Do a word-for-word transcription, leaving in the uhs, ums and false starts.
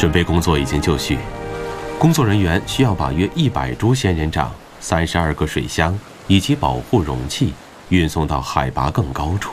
准备工作已经就绪，工作人员需要把约一百株仙人掌、三十二个水箱以及保护容器运送到海拔更高处。